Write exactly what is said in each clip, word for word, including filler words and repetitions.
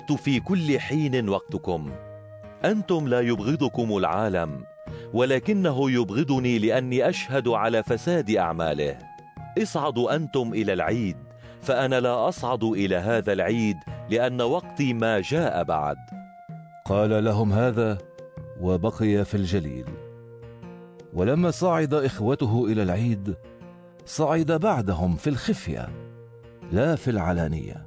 الوقت في كل حين وقتكم. أنتم لا يبغضكم العالم، ولكنه يبغضني لأني أشهد على فساد أعماله. اصعدوا أنتم إلى العيد، فأنا لا أصعد إلى هذا العيد لأن وقتي ما جاء بعد. قال لهم هذا وبقي في الجليل. ولما صعد إخوته إلى العيد صعد بعدهم في الخفية لا في العلانية.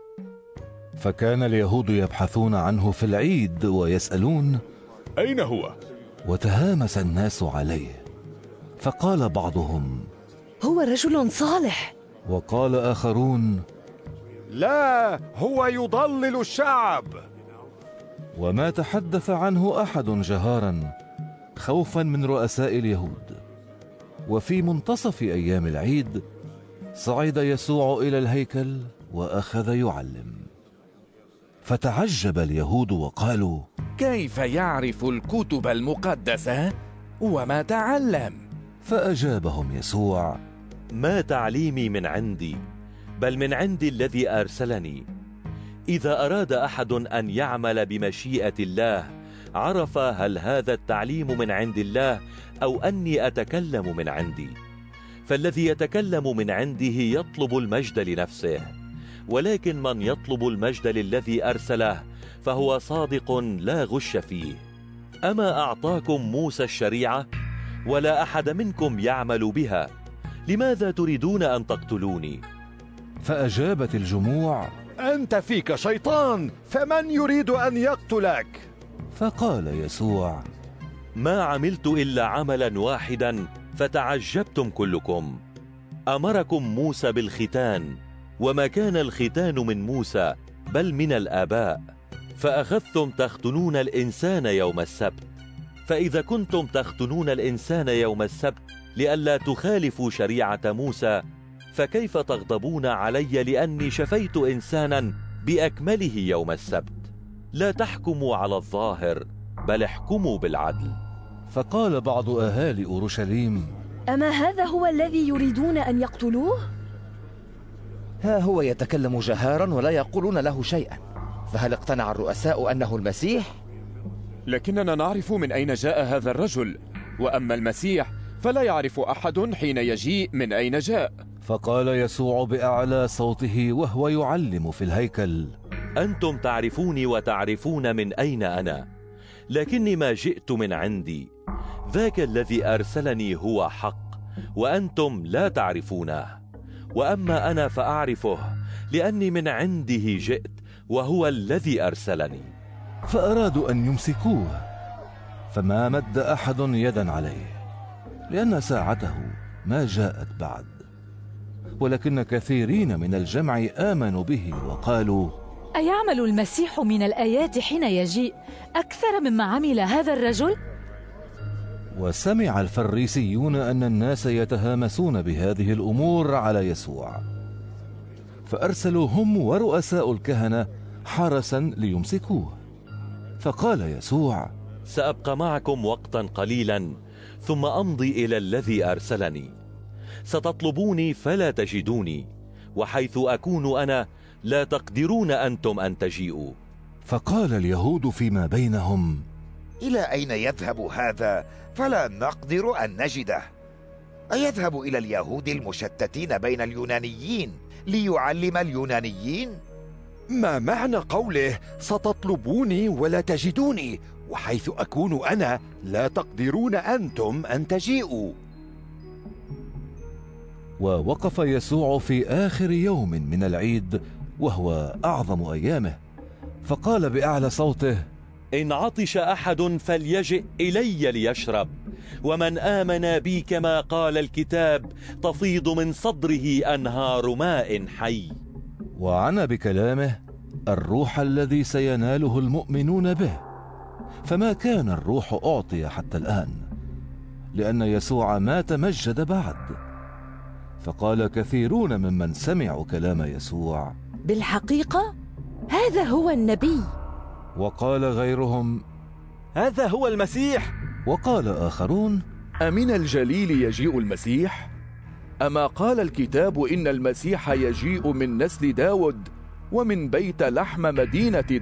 فكان اليهود يبحثون عنه في العيد ويسألون: أين هو؟ وتهامس الناس عليه. فقال بعضهم: هو رجل صالح. وقال آخرون: لا، هو يضلل الشعب. وما تحدث عنه أحد جهارا خوفا من رؤساء اليهود. وفي منتصف أيام العيد صعد يسوع إلى الهيكل وأخذ يعلم. فتعجب اليهود وقالوا: كيف يعرف الكتب المقدسة وما تعلم؟ فأجابهم يسوع: ما تعليمي من عندي، بل من عند الذي أرسلني. إذا أراد أحد أن يعمل بمشيئة الله عرف هل هذا التعليم من عند الله أو أني أتكلم من عندي. فالذي يتكلم من عنده يطلب المجد لنفسه، ولكن من يطلب المجد للذي أرسله فهو صادق لا غش فيه. أما أعطاكم موسى الشريعة ولا أحد منكم يعمل بها، لماذا تريدون أن تقتلوني؟ فأجابت الجموع: أنت فيك شيطان، فمن يريد أن يقتلك؟ فقال يسوع: ما عملت إلا عملا واحدا فتعجبتم كلكم. أمركم موسى بالختان، وما كان الختان من موسى بل من الآباء، فأخذتم تختنون الإنسان يوم السبت. فإذا كنتم تختنون الإنسان يوم السبت لئلا تخالفوا شريعة موسى، فكيف تغضبون علي لأني شفيت إنسانا بأكمله يوم السبت؟ لا تحكموا على الظاهر بل احكموا بالعدل. فقال بعض أهالي أورشليم: أما هذا هو الذي يريدون أن يقتلوه؟ ها هو يتكلم جهارا ولا يقولون له شيئا، فهل اقتنع الرؤساء أنه المسيح؟ لكننا نعرف من أين جاء هذا الرجل، وأما المسيح فلا يعرف أحد حين يجيء من أين جاء. فقال يسوع بأعلى صوته وهو يعلم في الهيكل: أنتم تعرفوني وتعرفون من أين أنا، لكني ما جئت من عندي. ذاك الذي أرسلني هو حق، وأنتم لا تعرفونه. وأما أنا فأعرفه، لأني من عنده جئت، وهو الذي أرسلني. فأرادوا أن يمسكوه، فما مد أحد يدا عليه، لأن ساعته ما جاءت بعد. ولكن كثيرين من الجمع آمنوا به وقالوا: أيعمل المسيح من الآيات حين يجيء أكثر مما عمل هذا الرجل؟ وسمع الفريسيون أن الناس يتهامسون بهذه الأمور على يسوع، فأرسلوا هم ورؤساء الكهنة حرسا ليمسكوه. فقال يسوع: سأبقى معكم وقتا قليلا ثم أمضي إلى الذي أرسلني. ستطلبوني فلا تجدوني، وحيث أكون أنا لا تقدرون أنتم أن تجيئوا. فقال اليهود فيما بينهم: إلى أين يذهب هذا فلا نقدر أن نجده؟ أيذهب إلى اليهود المشتتين بين اليونانيين ليعلم اليونانيين؟ ما معنى قوله ستطلبوني ولا تجدوني، وحيث أكون أنا لا تقدرون أنتم أن تجيئوا؟ ووقف يسوع في آخر يوم من العيد وهو أعظم أيامه، فقال بأعلى صوته: إن عطش أحد فليجئ إلي ليشرب، ومن آمن بي كما قال الكتاب تفيض من صدره أنهار ماء حي. وعنى بكلامه الروح الذي سيناله المؤمنون به، فما كان الروح أعطي حتى الآن، لأن يسوع ما تمجد بعد. فقال كثيرون ممن سمعوا كلام يسوع: بالحقيقة هذا هو النبي. وقال غيرهم: هذا هو المسيح. وقال آخرون: أمن الجليل يجيء المسيح؟ أما قال الكتاب إن المسيح يجيء من نسل داود ومن بيت لحم مدينة